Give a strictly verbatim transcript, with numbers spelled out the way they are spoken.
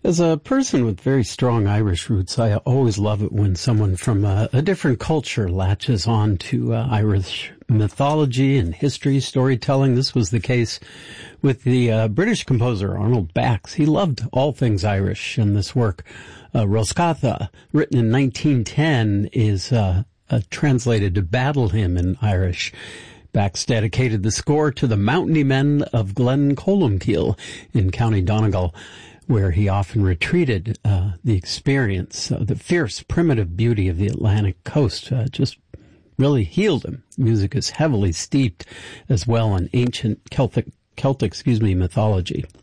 As a person with very strong Irish roots, I always love it when someone from a, a different culture latches on to uh, Irish mythology and history, storytelling. This was the case with the uh, British composer Arnold Bax. He loved all things Irish, and this work, uh, Roscatha, written in nineteen ten, is uh, uh, translated to Battle Hymn in Irish. Bax dedicated the score to the Mountain Men of Glen Columcille in County Donegal, where he often retreated. Uh, the experience, uh, the fierce, primitive beauty of the Atlantic coast uh, just really healed him. Music is heavily steeped as well in ancient Celtic, Celtic, excuse me, mythology.